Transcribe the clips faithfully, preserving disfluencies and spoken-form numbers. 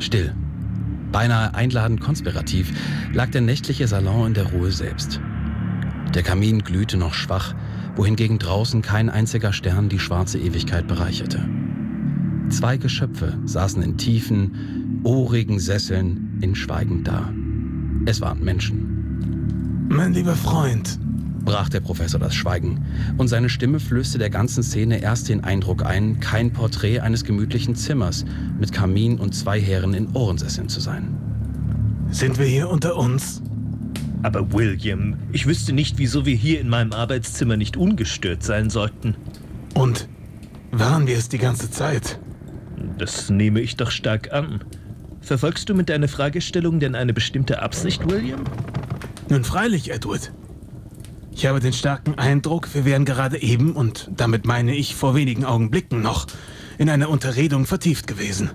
Still, beinahe einladend konspirativ, lag der nächtliche Salon in der Ruhe selbst. Der Kamin glühte noch schwach, wohingegen draußen kein einziger Stern die schwarze Ewigkeit bereicherte. Zwei Geschöpfe saßen in tiefen, ohrigen Sesseln in Schweigen da. Es waren Menschen. Mein lieber Freund, brach der Professor das Schweigen, und seine Stimme flößte der ganzen Szene erst den Eindruck ein, kein Porträt eines gemütlichen Zimmers mit Kamin und zwei Herren in Ohrensesseln zu sein. Sind wir hier unter uns? Aber William, ich wüsste nicht, wieso wir hier in meinem Arbeitszimmer nicht ungestört sein sollten. Und waren wir es die ganze Zeit? Das nehme ich doch stark an. Verfolgst du mit deiner Fragestellung denn eine bestimmte Absicht, William? Nun freilich, Edward. Ich habe den starken Eindruck, wir wären gerade eben, und damit meine ich vor wenigen Augenblicken noch, in einer Unterredung vertieft gewesen.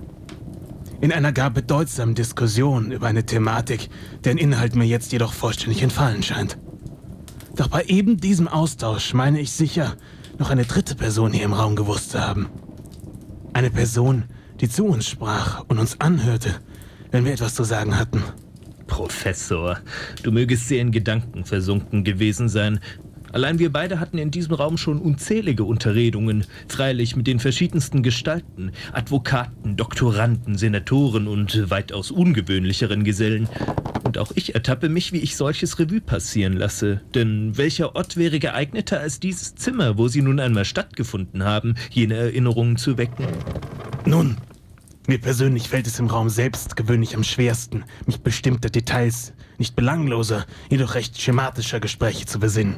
In einer gar bedeutsamen Diskussion über eine Thematik, deren Inhalt mir jetzt jedoch vollständig entfallen scheint. Doch bei eben diesem Austausch meine ich sicher, noch eine dritte Person hier im Raum gewusst zu haben. Eine Person, die zu uns sprach und uns anhörte, wenn wir etwas zu sagen hatten. Professor, du mögest sehr in Gedanken versunken gewesen sein. Allein wir beide hatten in diesem Raum schon unzählige Unterredungen, freilich mit den verschiedensten Gestalten, Advokaten, Doktoranden, Senatoren und weitaus ungewöhnlicheren Gesellen. Und auch ich ertappe mich, wie ich solches Revue passieren lasse. Denn welcher Ort wäre geeigneter als dieses Zimmer, wo sie nun einmal stattgefunden haben, jene Erinnerungen zu wecken? Nun, mir persönlich fällt es im Raum selbst gewöhnlich am schwersten, mich bestimmter Details, nicht belangloser, jedoch recht schematischer Gespräche zu besinnen.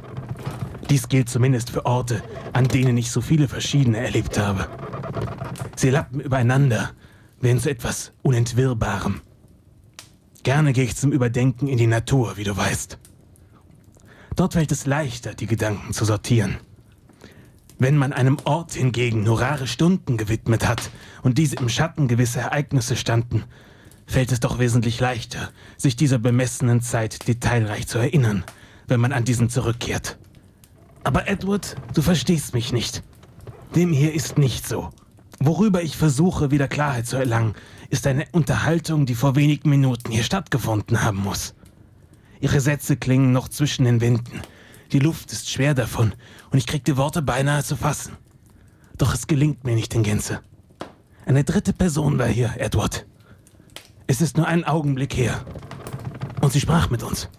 Dies gilt zumindest für Orte, an denen ich so viele verschiedene erlebt habe. Sie lappen übereinander, werden zu etwas Unentwirrbarem. Gerne gehe ich zum Überdenken in die Natur, wie du weißt. Dort fällt es leichter, die Gedanken zu sortieren. Wenn man einem Ort hingegen nur rare Stunden gewidmet hat und diese im Schatten gewisser Ereignisse standen, fällt es doch wesentlich leichter, sich dieser bemessenen Zeit detailreich zu erinnern, wenn man an diesen zurückkehrt. Aber Edward, du verstehst mich nicht. Dem hier ist nicht so. Worüber ich versuche, wieder Klarheit zu erlangen, ist eine Unterhaltung, die vor wenigen Minuten hier stattgefunden haben muss. Ihre Sätze klingen noch zwischen den Winden. Die Luft ist schwer davon und ich krieg die Worte beinahe zu fassen. Doch es gelingt mir nicht in Gänze. Eine dritte Person war hier, Edward. Es ist nur ein Augenblick her. Und sie sprach mit uns.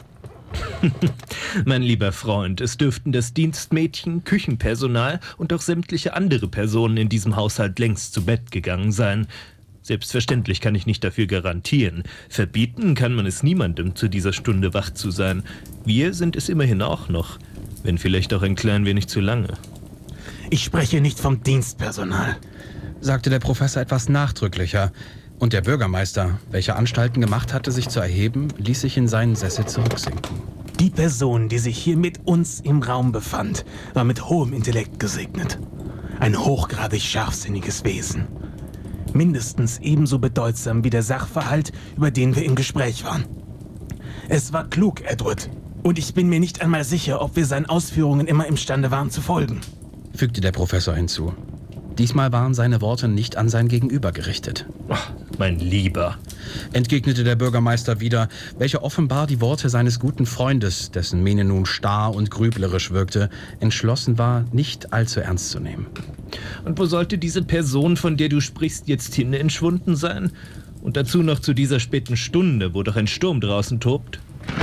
Mein lieber Freund, es dürften das Dienstmädchen, Küchenpersonal und auch sämtliche andere Personen in diesem Haushalt längst zu Bett gegangen sein. Selbstverständlich kann ich nicht dafür garantieren. Verbieten kann man es niemandem, zu dieser Stunde wach zu sein. Wir sind es immerhin auch noch, wenn vielleicht auch ein klein wenig zu lange. Ich spreche nicht vom Dienstpersonal, sagte der Professor etwas nachdrücklicher. Und der Bürgermeister, welcher Anstalten gemacht hatte, sich zu erheben, ließ sich in seinen Sessel zurücksinken. Die Person, die sich hier mit uns im Raum befand, war mit hohem Intellekt gesegnet. Ein hochgradig scharfsinniges Wesen. Mindestens ebenso bedeutsam wie der Sachverhalt, über den wir im Gespräch waren. Es war klug, Edward. Und ich bin mir nicht einmal sicher, ob wir seinen Ausführungen immer imstande waren zu folgen, fügte der Professor hinzu. Diesmal waren seine Worte nicht an sein Gegenüber gerichtet. Ach, mein Lieber, entgegnete der Bürgermeister wieder, welcher offenbar die Worte seines guten Freundes, dessen Miene nun starr und grüblerisch wirkte, entschlossen war, nicht allzu ernst zu nehmen. Und wo sollte diese Person, von der du sprichst, jetzt hin entschwunden sein? Und dazu noch zu dieser späten Stunde, wo doch ein Sturm draußen tobt?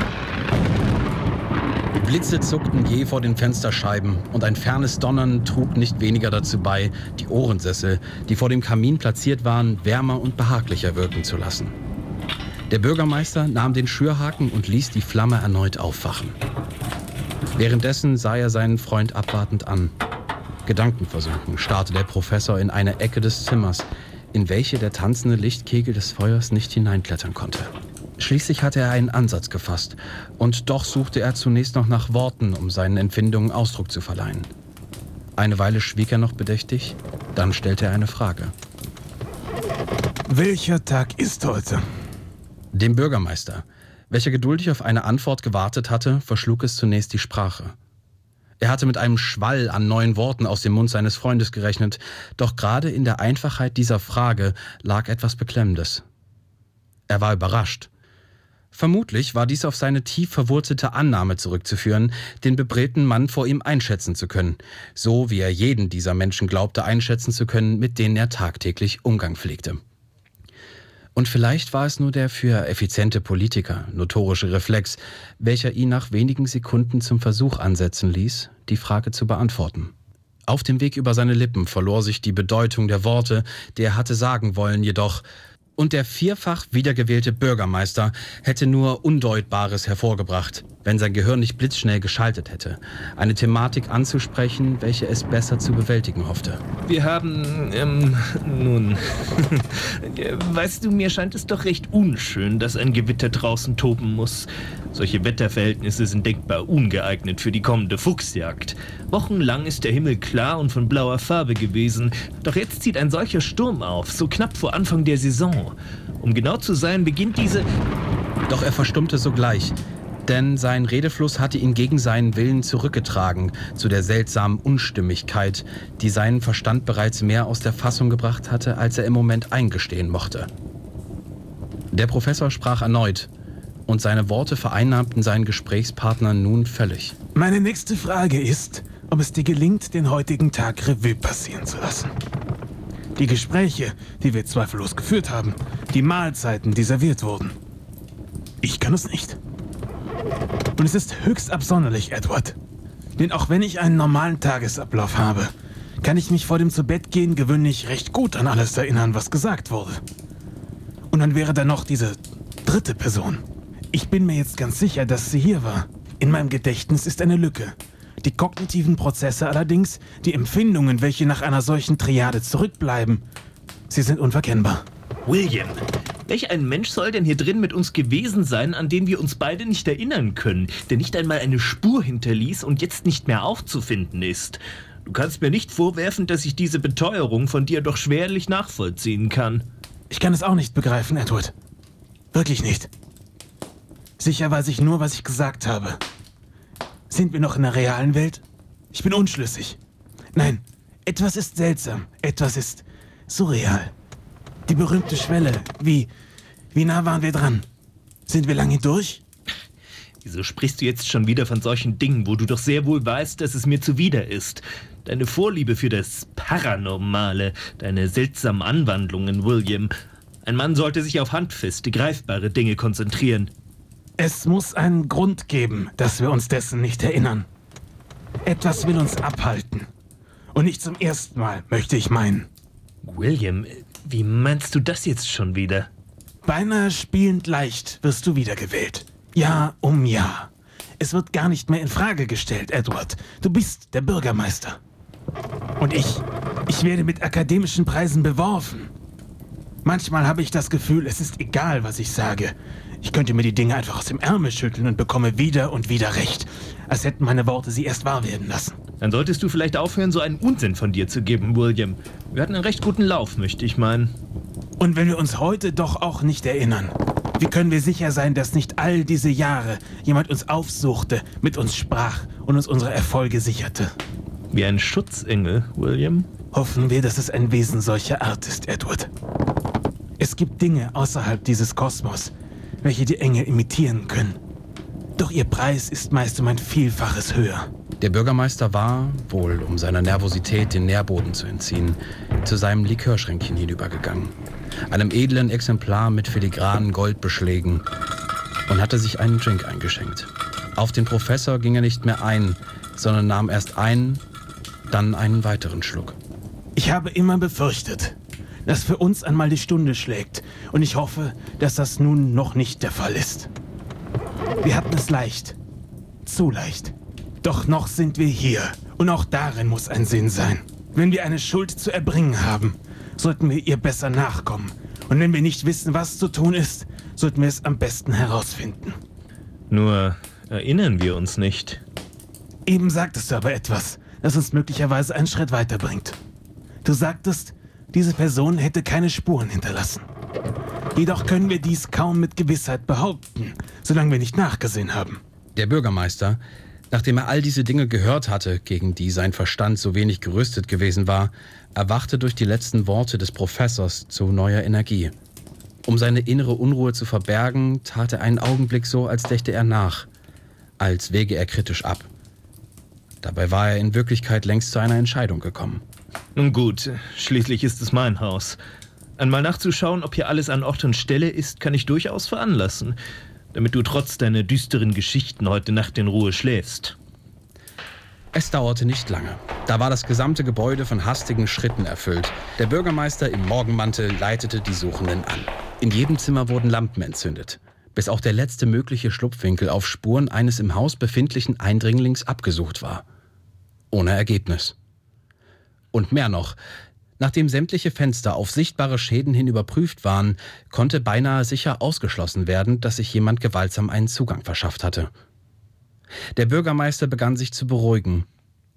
Blitze zuckten je vor den Fensterscheiben und ein fernes Donnern trug nicht weniger dazu bei, die Ohrensessel, die vor dem Kamin platziert waren, wärmer und behaglicher wirken zu lassen. Der Bürgermeister nahm den Schürhaken und ließ die Flamme erneut auffachen. Währenddessen sah er seinen Freund abwartend an. Gedankenversunken starrte der Professor in eine Ecke des Zimmers, in welche der tanzende Lichtkegel des Feuers nicht hineinklettern konnte. Schließlich hatte er einen Ansatz gefasst, und doch suchte er zunächst noch nach Worten, um seinen Empfindungen Ausdruck zu verleihen. Eine Weile schwieg er noch bedächtig, dann stellte er eine Frage. Welcher Tag ist heute? Dem Bürgermeister, welcher geduldig auf eine Antwort gewartet hatte, verschlug es zunächst die Sprache. Er hatte mit einem Schwall an neuen Worten aus dem Mund seines Freundes gerechnet, doch gerade in der Einfachheit dieser Frage lag etwas Beklemmendes. Er war überrascht. Vermutlich war dies auf seine tief verwurzelte Annahme zurückzuführen, den bebrillten Mann vor ihm einschätzen zu können, so wie er jeden dieser Menschen glaubte einschätzen zu können, mit denen er tagtäglich Umgang pflegte. Und vielleicht war es nur der für effiziente Politiker notorische Reflex, welcher ihn nach wenigen Sekunden zum Versuch ansetzen ließ, die Frage zu beantworten. Auf dem Weg über seine Lippen verlor sich die Bedeutung der Worte, die er hatte sagen wollen, jedoch. Und der vierfach wiedergewählte Bürgermeister hätte nur Undeutbares hervorgebracht, wenn sein Gehirn nicht blitzschnell geschaltet hätte, eine Thematik anzusprechen, welche es besser zu bewältigen hoffte. Wir haben, ähm, nun, weißt du, mir scheint es doch recht unschön, dass ein Gewitter draußen toben muss. Solche Wetterverhältnisse sind denkbar ungeeignet für die kommende Fuchsjagd. Wochenlang ist der Himmel klar und von blauer Farbe gewesen, doch jetzt zieht ein solcher Sturm auf, so knapp vor Anfang der Saison. Um genau zu sein, beginnt diese... Doch er verstummte sogleich, denn sein Redefluss hatte ihn gegen seinen Willen zurückgetragen zu der seltsamen Unstimmigkeit, die seinen Verstand bereits mehr aus der Fassung gebracht hatte, als er im Moment eingestehen mochte. Der Professor sprach erneut, und seine Worte vereinnahmten seinen Gesprächspartner nun völlig. Meine nächste Frage ist, ob es dir gelingt, den heutigen Tag Revue passieren zu lassen. Die Gespräche, die wir zweifellos geführt haben, die Mahlzeiten, die serviert wurden. Ich kann es nicht. Und es ist höchst absonderlich, Edward. Denn auch wenn ich einen normalen Tagesablauf habe, kann ich mich vor dem Zubettgehen gewöhnlich recht gut an alles erinnern, was gesagt wurde. Und dann wäre da noch diese dritte Person. Ich bin mir jetzt ganz sicher, dass sie hier war. In meinem Gedächtnis ist eine Lücke. Die kognitiven Prozesse allerdings, die Empfindungen, welche nach einer solchen Triade zurückbleiben, sie sind unverkennbar. William, welch ein Mensch soll denn hier drin mit uns gewesen sein, an den wir uns beide nicht erinnern können, der nicht einmal eine Spur hinterließ und jetzt nicht mehr aufzufinden ist? Du kannst mir nicht vorwerfen, dass ich diese Beteuerung von dir doch schwerlich nachvollziehen kann. Ich kann es auch nicht begreifen, Edward. Wirklich nicht. Sicher weiß ich nur, was ich gesagt habe. Sind wir noch in der realen Welt? Ich bin unschlüssig. Nein, etwas ist seltsam, etwas ist surreal. Die berühmte Schwelle, wie, wie nah waren wir dran? Sind wir lange durch? Wieso sprichst du jetzt schon wieder von solchen Dingen, wo du doch sehr wohl weißt, dass es mir zuwider ist? Deine Vorliebe für das Paranormale, deine seltsamen Anwandlungen, William. Ein Mann sollte sich auf handfeste, greifbare Dinge konzentrieren. Es muss einen Grund geben, dass wir uns dessen nicht erinnern. Etwas will uns abhalten. Und nicht zum ersten Mal, möchte ich meinen. William, wie meinst du das jetzt schon wieder? Beinahe spielend leicht wirst du wiedergewählt. Jahr um Jahr. Es wird gar nicht mehr in Frage gestellt, Edward. Du bist der Bürgermeister. Und ich, ich werde mit akademischen Preisen beworfen. Manchmal habe ich das Gefühl, es ist egal, was ich sage. Ich könnte mir die Dinge einfach aus dem Ärmel schütteln und bekomme wieder und wieder recht, als hätten meine Worte sie erst wahr werden lassen. Dann solltest du vielleicht aufhören, so einen Unsinn von dir zu geben, William. Wir hatten einen recht guten Lauf, möchte ich meinen. Und wenn wir uns heute doch auch nicht erinnern, wie können wir sicher sein, dass nicht all diese Jahre jemand uns aufsuchte, mit uns sprach und uns unsere Erfolge sicherte? Wie ein Schutzengel, William? Hoffen wir, dass es ein Wesen solcher Art ist, Edward. Es gibt Dinge außerhalb dieses Kosmos, welche die Engel imitieren können. Doch ihr Preis ist meist um ein Vielfaches höher. Der Bürgermeister war, wohl um seiner Nervosität den Nährboden zu entziehen, zu seinem Likörschränkchen hinübergegangen, einem edlen Exemplar mit filigranen Goldbeschlägen, und hatte sich einen Drink eingeschenkt. Auf den Professor ging er nicht mehr ein, sondern nahm erst einen, dann einen weiteren Schluck. Ich habe immer befürchtet, dass für uns einmal die Stunde schlägt, und ich hoffe, dass das nun noch nicht der Fall ist. Wir hatten es leicht, zu leicht. Doch noch sind wir hier, und auch darin muss ein Sinn sein. Wenn wir eine Schuld zu erbringen haben, sollten wir ihr besser nachkommen. Und wenn wir nicht wissen, was zu tun ist, sollten wir es am besten herausfinden. Nur erinnern wir uns nicht. Eben sagtest du aber etwas, das uns möglicherweise einen Schritt weiterbringt. Du sagtest, diese Person hätte keine Spuren hinterlassen. Jedoch können wir dies kaum mit Gewissheit behaupten, solange wir nicht nachgesehen haben. Der Bürgermeister, nachdem er all diese Dinge gehört hatte, gegen die sein Verstand so wenig gerüstet gewesen war, erwachte durch die letzten Worte des Professors zu neuer Energie. Um seine innere Unruhe zu verbergen, tat er einen Augenblick so, als dächte er nach, als wäge er kritisch ab. Dabei war er in Wirklichkeit längst zu einer Entscheidung gekommen. Nun gut, schließlich ist es mein Haus. Einmal nachzuschauen, ob hier alles an Ort und Stelle ist, kann ich durchaus veranlassen, damit du trotz deiner düsteren Geschichten heute Nacht in Ruhe schläfst. Es dauerte nicht lange. Da war das gesamte Gebäude von hastigen Schritten erfüllt. Der Bürgermeister im Morgenmantel leitete die Suchenden an. In jedem Zimmer wurden Lampen entzündet, bis auch der letzte mögliche Schlupfwinkel auf Spuren eines im Haus befindlichen Eindringlings abgesucht war. Ohne Ergebnis. Und mehr noch, nachdem sämtliche Fenster auf sichtbare Schäden hin überprüft waren, konnte beinahe sicher ausgeschlossen werden, dass sich jemand gewaltsam einen Zugang verschafft hatte. Der Bürgermeister begann sich zu beruhigen,